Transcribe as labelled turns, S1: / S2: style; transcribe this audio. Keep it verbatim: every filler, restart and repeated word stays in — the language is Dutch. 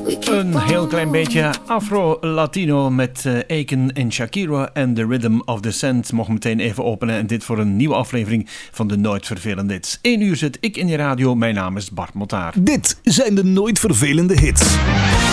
S1: Een heel klein beetje Afro-Latino met uh, Aiken en Shakira en The Rhythm of the Sand. Mocht meteen even openen en dit voor een nieuwe aflevering van de Nooit Vervelende Hits. Eén uur zit ik in je radio, mijn naam is Bart Motaar.
S2: Dit zijn de Nooit Vervelende Hits.